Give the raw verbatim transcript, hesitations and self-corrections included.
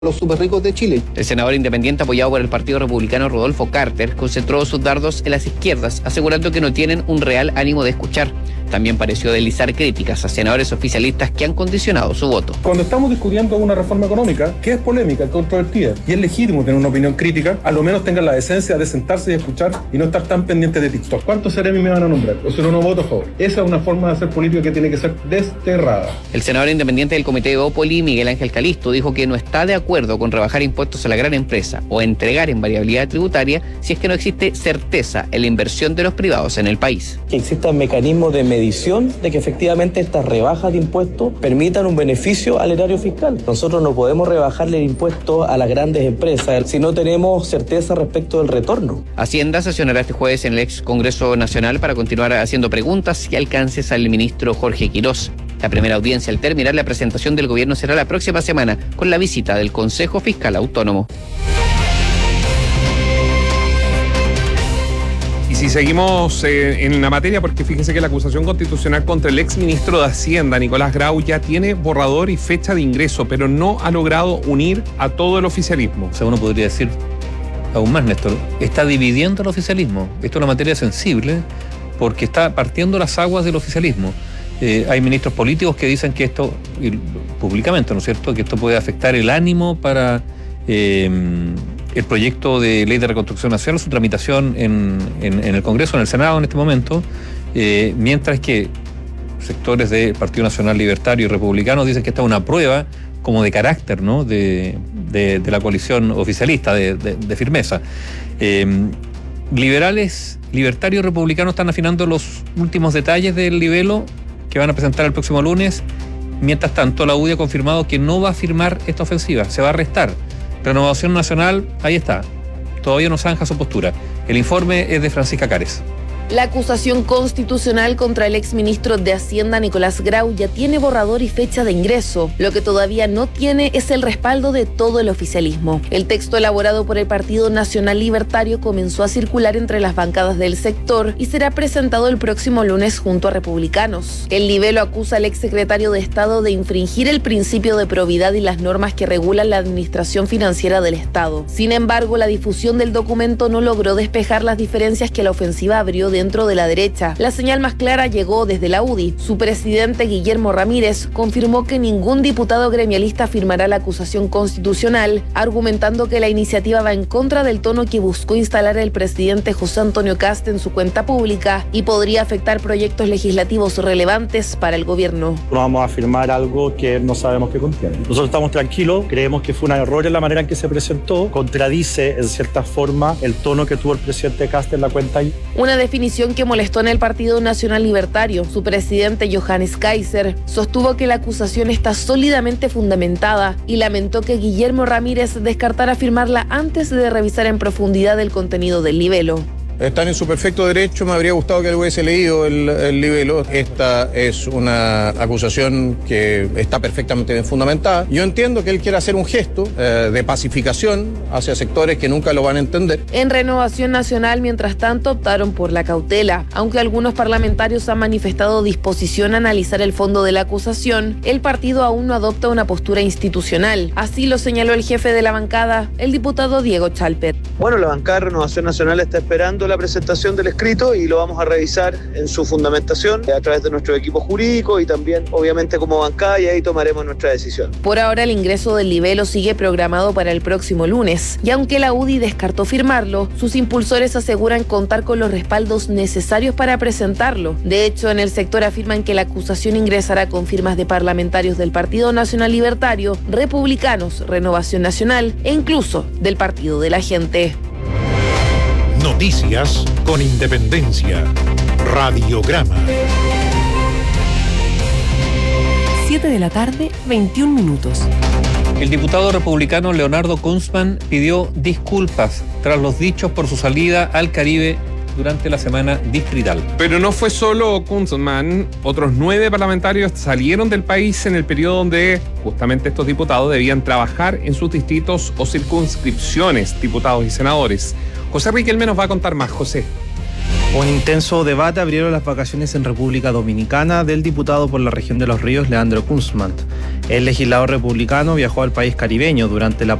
los súper ricos de Chile. El senador independiente apoyado por el Partido Republicano Rodolfo Carter concentró sus dardos en las izquierdas, asegurando que no tienen un real ánimo de escuchar. También pareció deslizar críticas a senadores oficialistas que han condicionado su voto. Cuando estamos discutiendo una reforma económica que es polémica, controvertida, y es legítimo tener una opinión crítica, a lo menos tengan la decencia de sentarse y escuchar y no estar tan pendientes de TikTok. ¿Cuántos seremi me van a nombrar? O si no, no voto a favor. Esa es una forma de hacer política que tiene que ser desterrada. El senador independiente del Comité de Opoli, Miguel Ángel Calisto, dijo que no está de acuerdo con rebajar impuestos a la gran empresa o entregar en variabilidad tributaria si es que no existe certeza en la inversión de los privados en el país. Que existan mecanismos de medición de que efectivamente estas rebajas de impuestos permitan un beneficio al erario fiscal. Nosotros no podemos rebajarle el impuesto a las grandes empresas si no tenemos certeza respecto del retorno. Hacienda sesionará este jueves en el ex Congreso Nacional para continuar haciendo preguntas y alcances al ministro Jorge Quirós. La primera audiencia al terminar la presentación del gobierno será la próxima semana con la visita del Consejo Fiscal Autónomo. Y si seguimos eh, en la materia, porque fíjese que la acusación constitucional contra el exministro de Hacienda, Nicolás Grau, ya tiene borrador y fecha de ingreso, pero no ha logrado unir a todo el oficialismo. O sea, uno podría decir aún más, Néstor, está dividiendo el oficialismo. Esto es una materia sensible porque está partiendo las aguas del oficialismo. Eh, hay ministros políticos que dicen que esto, y públicamente, ¿no es cierto?, que esto puede afectar el ánimo para eh, el proyecto de ley de reconstrucción nacional, su tramitación en, en, en el Congreso, en el Senado en este momento, eh, mientras que sectores del Partido Nacional Libertario y Republicano dicen que esta es una prueba como de carácter, ¿no?, de, de, de la coalición oficialista, de, de, de firmeza. Eh, liberales, libertarios y republicanos están afinando los últimos detalles del libelo que van a presentar el próximo lunes. Mientras tanto, la U D I ha confirmado que no va a firmar esta ofensiva, se va a restar. Renovación Nacional, ahí está, todavía no zanja su postura. El informe es de Francisca Cárez. La acusación constitucional contra el exministro de Hacienda, Nicolás Grau, ya tiene borrador y fecha de ingreso. Lo que todavía no tiene es el respaldo de todo el oficialismo. El texto elaborado por el Partido Nacional Libertario comenzó a circular entre las bancadas del sector y será presentado el próximo lunes junto a republicanos. El libelo acusa al exsecretario de Estado de infringir el principio de probidad y las normas que regulan la administración financiera del Estado. Sin embargo, la difusión del documento no logró despejar las diferencias que la ofensiva abrió de dentro de la derecha. La señal más clara llegó desde la U D I. Su presidente, Guillermo Ramírez, confirmó que ningún diputado gremialista firmará la acusación constitucional, argumentando que la iniciativa va en contra del tono que buscó instalar el presidente José Antonio Kast en su cuenta pública y podría afectar proyectos legislativos relevantes para el gobierno. No vamos a firmar algo que no sabemos qué contiene. Nosotros estamos tranquilos, creemos que fue un error en la manera en que se presentó, contradice en cierta forma el tono que tuvo el presidente Kast en la cuenta. Una definición que molestó en el Partido Nacional Libertario. Su presidente, Johannes Kaiser, sostuvo que la acusación está sólidamente fundamentada y lamentó que Guillermo Ramírez descartara firmarla antes de revisar en profundidad el contenido del libelo. Están en su perfecto derecho, me habría gustado que hubiese leído el, el libelo. Esta es una acusación que está perfectamente bien fundamentada. Yo entiendo que él quiere hacer un gesto eh, de pacificación hacia sectores que nunca lo van a entender. En Renovación Nacional, mientras tanto, optaron por la cautela. Aunque algunos parlamentarios han manifestado disposición a analizar el fondo de la acusación, el partido aún no adopta una postura institucional. Así lo señaló el jefe de la bancada, el diputado Diego Chalper. Bueno, la bancada de Renovación Nacional está esperando la presentación del escrito y lo vamos a revisar en su fundamentación a través de nuestro equipo jurídico y también obviamente como bancada, y ahí tomaremos nuestra decisión. Por ahora el ingreso del libelo sigue programado para el próximo lunes y aunque la U D I descartó firmarlo, sus impulsores aseguran contar con los respaldos necesarios para presentarlo. De hecho, en el sector afirman que la acusación ingresará con firmas de parlamentarios del Partido Nacional Libertario, republicanos, Renovación Nacional e incluso del Partido de la Gente. Noticias con independencia. Radiograma. siete de la tarde, veintiún minutos. El diputado republicano Leonardo Kunzman pidió disculpas tras los dichos por su salida al Caribe durante la semana distrital. Pero no fue solo Kunzman, otros nueve parlamentarios salieron del país en el periodo donde justamente estos diputados debían trabajar en sus distritos o circunscripciones, diputados y senadores. José Riquelme nos va a contar más. José. Un intenso debate abrieron las vacaciones en República Dominicana del diputado por la región de Los Ríos, Leandro Kunzmann. El legislador republicano viajó al país caribeño durante la